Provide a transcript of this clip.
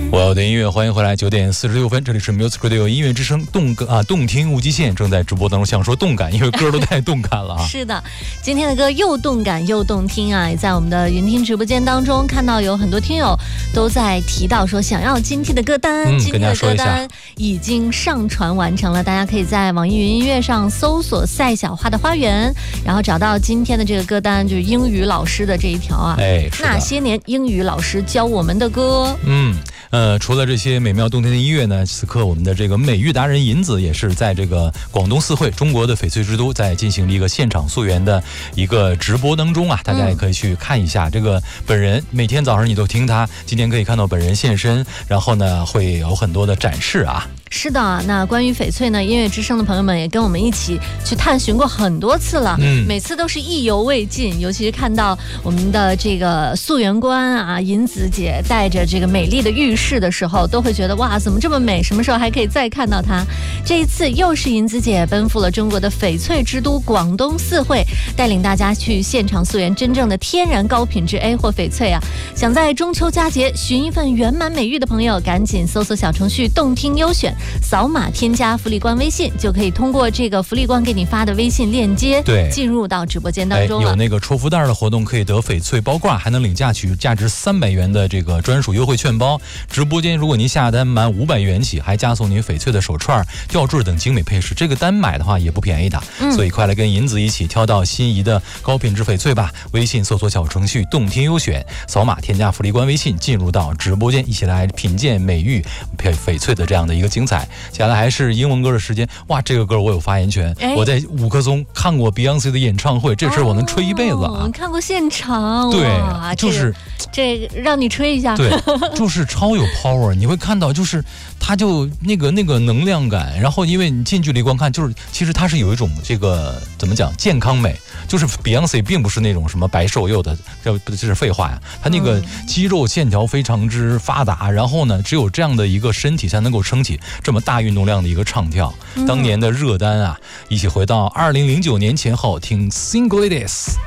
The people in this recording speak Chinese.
我要的音乐，欢迎回来，9点46分，这里是 Music Radio 音乐之声，动听无极限，正在直播当中。想说动感，因为歌都太动感了啊。 是的，今天的歌又动感又动听啊！也在我们的云听直播间当中看到有很多听友都在提到说想要今天的歌单，今天的歌单已经上传完成了，大家可以在网易云音乐上搜索赛小花的花园，然后找到今天的这个歌单，就是英语老师的这一条啊。那些年英语老师教我们的歌。 除了这些美妙动听的音乐呢，此刻我们的这个美育达人银子也是在这个广东四会中国的翡翠之都，在进行了一个现场溯源的一个直播当中啊，大家也可以去看一下这个本人，每天早上你都听他，今天可以看到本人现身，然后呢会有很多的展示啊。 是的，那关于翡翠呢，音乐之声的朋友们也跟我们一起去探寻过很多次了，每次都是意犹未尽，尤其是看到我们的这个溯源官啊，银子姐带着这个美丽的浴室的时候，都会觉得哇，怎么这么美，什么时候还可以再看到它？这一次又是银子姐奔赴了中国的翡翠之都广东四会，带领大家去现场溯源真正的天然高品质 A 货翡翠啊！想在中秋佳节寻一份圆满美玉的朋友，赶紧搜索小程序动听优选，扫码添加福利官微信，就可以通过这个福利官给你发的微信链接， 对， 进入到直播间当中了。 有那个抽福袋的活动，可以得翡翠包挂，还能领价取价值300元的这个专属优惠券包。直播间如果您下单满500元起，还加送您翡翠的手串、吊坠等精美配饰。这个单买的话也不便宜的，所以快来跟银子一起挑到心仪的高品质翡翠吧！微信搜索小程序动听优选，扫码添加福利官微信，进入到直播间，一起来品鉴美玉翡翠的这样的一个精彩。接下来还是英文歌的时间，哇，这个歌我有发言权，我在五棵松看过 Beyonce 的演唱会，这事我能吹一辈子啊！ 看过现场， 对，就是这让你吹一下， 对，就是超有 power， 你会看到就是它就那个能量感，然后因为你近距离观看，就是其实它是有一种这个怎么讲健康美，就是 Beyonce 并不是那种什么白瘦幼的，这是废话呀，它那个肌肉线条非常之发达，然后呢，只有这样的一个身体才能够撑起这么大运动量的一个唱跳。当年的热单啊，一起回到2009年前后，听 Single Ladies。